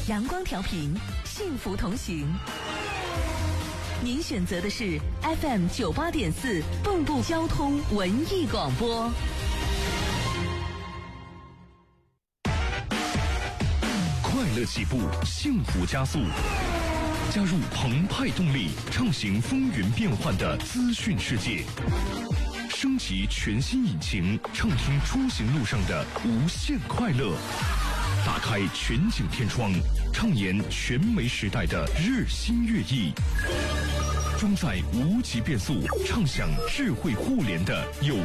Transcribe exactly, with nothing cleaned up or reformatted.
阳光调频，幸福同行。您选择的是 F M 九八点四蚌埠交通文艺广播。 快乐起步，幸福加速。加入澎湃动力，畅行风云变幻的资讯世界。升级全新引擎，畅听出行路上的无限快乐。打开全景天窗，畅言全媒时代的日新月异。装载无极变速，畅享智慧互联的有